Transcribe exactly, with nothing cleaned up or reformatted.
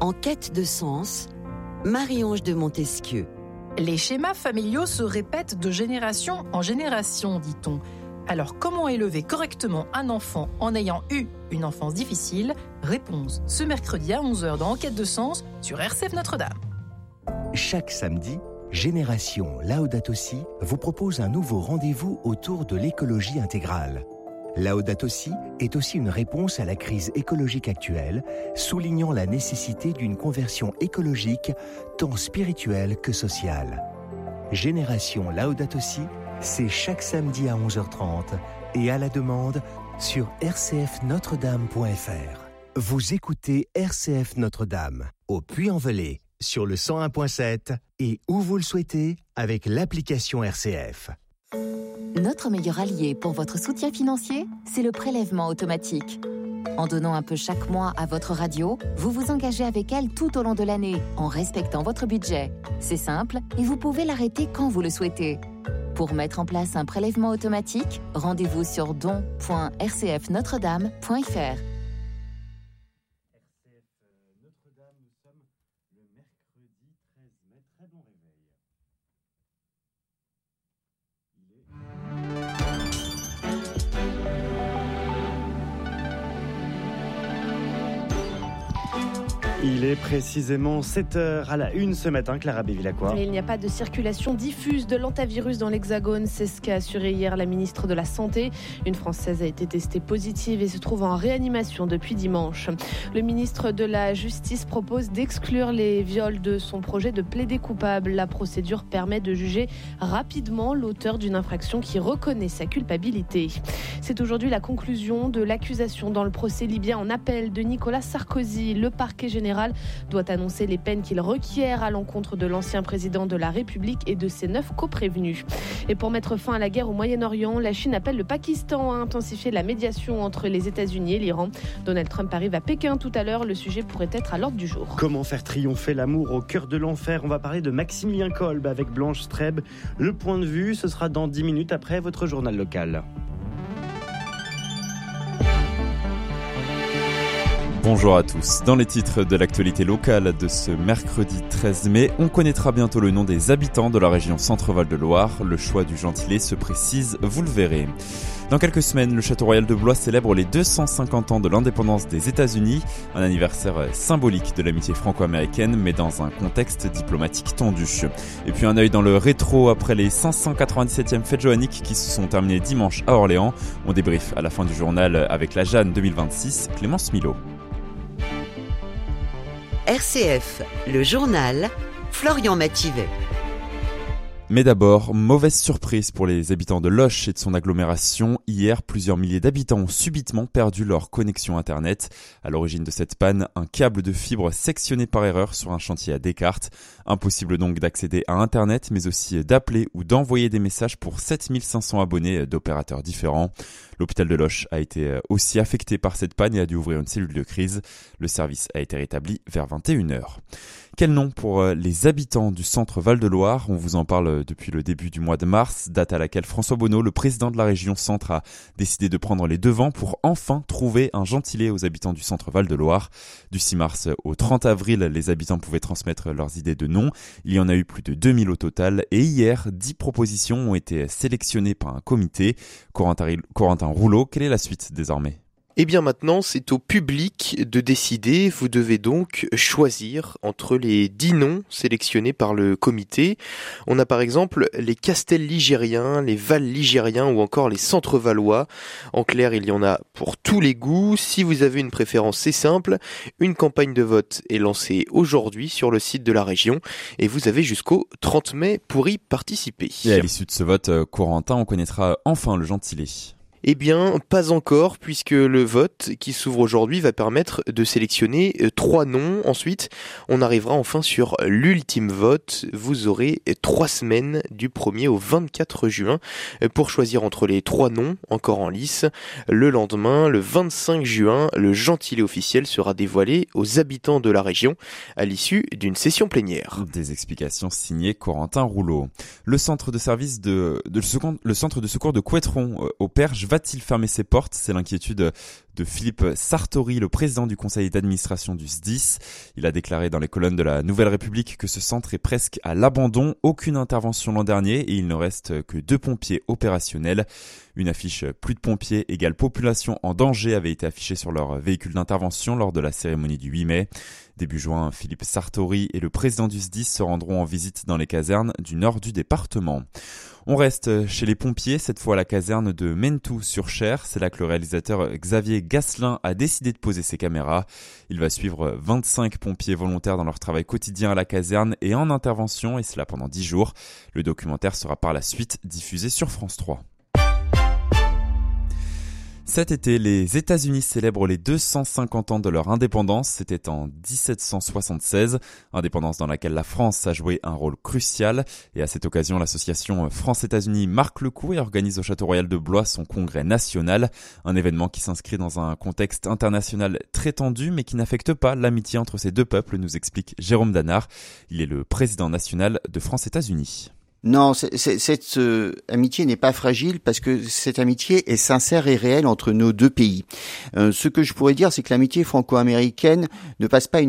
En quête de sens, Marie-Ange de Montesquieu. Les schémas familiaux se répètent de génération en génération, dit-on. Alors, comment élever correctement un enfant en ayant eu une enfance difficile ? Réponse ce mercredi à onze heures dans Enquête de sens sur R C F Notre-Dame. Chaque samedi, Génération Laudato Si vous propose un nouveau rendez-vous autour de l'écologie intégrale. Laudato Si est aussi une réponse à la crise écologique actuelle, soulignant la nécessité d'une conversion écologique tant spirituelle que sociale. Génération Laudato Si, c'est chaque samedi à onze heures trente et à la demande sur r c f notre dame point f r. Vous écoutez R C F Notre-Dame au Puy-en-Velay sur le cent un point sept et où vous le souhaitez avec l'application R C F. Notre meilleur allié pour votre soutien financier, c'est le prélèvement automatique. En donnant un peu chaque mois à votre radio, vous vous engagez avec elle tout au long de l'année, en respectant votre budget. C'est simple et vous pouvez l'arrêter quand vous le souhaitez. Pour mettre en place un prélèvement automatique, rendez-vous sur don point r c f notre dame point f r. Il est précisément sept heures à la une ce matin, Clara Bévilacqua. Il n'y a pas de circulation diffuse de l'antivirus dans l'Hexagone, c'est ce qu'a assuré hier la ministre de la Santé. Une Française a été testée positive et se trouve en réanimation depuis dimanche. Le ministre de la Justice propose d'exclure les viols de son projet de plaider coupable. La procédure permet de juger rapidement l'auteur d'une infraction qui reconnaît sa culpabilité. C'est aujourd'hui la conclusion de l'accusation dans le procès libyen en appel de Nicolas Sarkozy. Le parquet général doit annoncer les peines qu'il requiert à l'encontre de l'ancien président de la République et de ses neuf coprévenus. Et pour mettre fin à la guerre au Moyen-Orient, la Chine appelle le Pakistan à intensifier la médiation entre les États-Unis et l'Iran. Donald Trump arrive à Pékin tout à l'heure. Le sujet pourrait être à l'ordre du jour. Comment faire triompher l'amour au cœur de l'enfer ? On va parler de Maximilien Kolb avec Blanche Streb. Le point de vue, ce sera dans dix minutes après votre journal local. Bonjour à tous. Dans les titres de l'actualité locale de ce mercredi treize mai, on connaîtra bientôt le nom des habitants de la région Centre-Val de Loire. Le choix du gentilé se précise, vous le verrez. Dans quelques semaines, le Château Royal de Blois célèbre les deux cent cinquante ans de l'indépendance des États-Unis, un anniversaire symbolique de l'amitié franco-américaine, mais dans un contexte diplomatique tendu. Et puis un œil dans le rétro après les cinq cent quatre-vingt-dix-septième fêtes joanniques qui se sont terminées dimanche à Orléans. On débriefe à la fin du journal avec la Jeanne deux mille vingt-six, Clémence Milot. R C F, le journal, Florian Mathivet. Mais d'abord, mauvaise surprise pour les habitants de Loches et de son agglomération. Hier, plusieurs milliers d'habitants ont subitement perdu leur connexion Internet. À l'origine de cette panne, un câble de fibre sectionné par erreur sur un chantier à Descartes. Impossible donc d'accéder à Internet, mais aussi d'appeler ou d'envoyer des messages pour sept mille cinq cents abonnés d'opérateurs différents. L'hôpital de Loches a été aussi affecté par cette panne et a dû ouvrir une cellule de crise. Le service a été rétabli vers vingt et une heures. Quel nom pour les habitants du centre Val-de-Loire ? On vous en parle depuis le début du mois de mars, date à laquelle François Bonneau, le président de la région Centre, a décidé de prendre les devants pour enfin trouver un gentilé aux habitants du centre Val-de-Loire. Du six mars au trente avril, les habitants pouvaient transmettre leurs idées de nom. Il y en a eu plus de deux mille au total et hier, dix propositions ont été sélectionnées par un comité. Corentin, Corentin Rouleau, quelle est la suite désormais ? Eh bien maintenant, c'est au public de décider. Vous devez donc choisir entre les dix noms sélectionnés par le comité. On a par exemple les Castel-Ligériens, les Val-Ligériens ou encore les Centre-Valois. En clair, il y en a pour tous les goûts. Si vous avez une préférence, c'est simple. Une campagne de vote est lancée aujourd'hui sur le site de la région et vous avez jusqu'au trente mai pour y participer. Et à l'issue de ce vote, Corentin, on connaîtra enfin le gentilé. Eh bien, pas encore, puisque le vote qui s'ouvre aujourd'hui va permettre de sélectionner trois noms. Ensuite, on arrivera enfin sur l'ultime vote. Vous aurez trois semaines du premier au vingt-quatre juin pour choisir entre les trois noms encore en lice. Le lendemain, le vingt-cinq juin, le gentilé officiel sera dévoilé aux habitants de la région à l'issue d'une session plénière. Des explications signées Corentin Rouleau. Le centre de service de, de le, secours, le centre de secours de Couëtron euh, au Perche va-t-il fermer ses portes ? C'est l'inquiétude de Philippe Sartori, le président du conseil d'administration du S D I S. Il a déclaré dans les colonnes de la Nouvelle République que ce centre est presque à l'abandon. Aucune intervention l'an dernier et il ne reste que deux pompiers opérationnels. Une affiche « Plus de pompiers égale population en danger » avait été affichée sur leur véhicule d'intervention lors de la cérémonie du huit mai. Début juin, Philippe Sartori et le président du S D I S se rendront en visite dans les casernes du nord du département. On reste chez les pompiers, cette fois à la caserne de Mentou-sur-Cher. C'est là que le réalisateur Xavier Gasselin a décidé de poser ses caméras. Il va suivre vingt-cinq pompiers volontaires dans leur travail quotidien à la caserne et en intervention, et cela pendant dix jours. Le documentaire sera par la suite diffusé sur France trois. Cet été, les États-Unis célèbrent les deux cent cinquante ans de leur indépendance. C'était en dix-sept cent soixante-seize, indépendance dans laquelle la France a joué un rôle crucial. Et à cette occasion, l'association France-États-Unis marque le coup et organise au Château Royal de Blois son congrès national. Un événement qui s'inscrit dans un contexte international très tendu, mais qui n'affecte pas l'amitié entre ces deux peuples, nous explique Jérôme Danard. Il est le président national de France-États-Unis. Non, c'est, c'est, cette euh, amitié n'est pas fragile parce que cette amitié est sincère et réelle entre nos deux pays. Euh, ce que je pourrais dire, c'est que l'amitié franco-américaine ne passe pas une